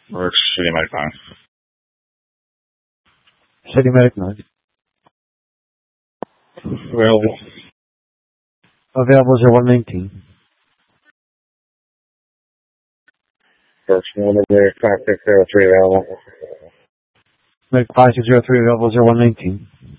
Works City Medic 9. City Medic 9. Available. Available 0119. Works Medic 5603 available. Medic 5603 available 0119.